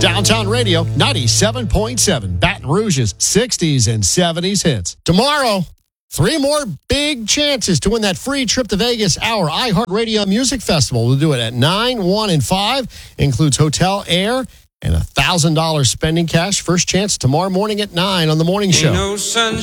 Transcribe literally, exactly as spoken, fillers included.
Downtown Radio, ninety-seven point seven. Baton Rouge's sixties and seventies hits. Tomorrow, three more big chances to win that free trip to Vegas, our iHeartRadio Music Festival. We'll do it at nine, one, and five. Includes hotel, air, and a one thousand dollars spending cash. First chance tomorrow morning at nine on The Morning Show. No sunshine.